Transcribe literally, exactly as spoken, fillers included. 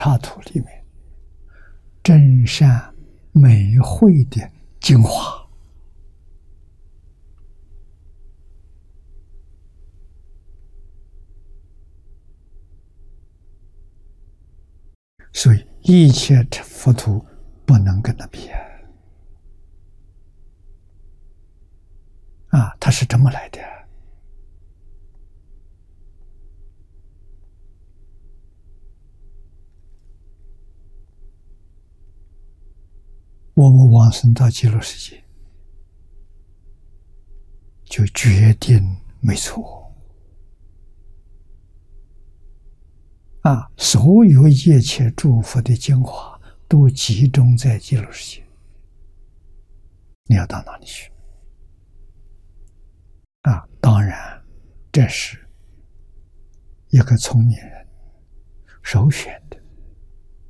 插图里面真善美慧的精华。所以一切佛图不能跟他比啊！啊，他是这么来的。我们往生到极乐世界，就决定没错。啊，所有一切诸佛的精华都集中在极乐世界，你要到哪里去？啊，当然，这是一个聪明人首选的。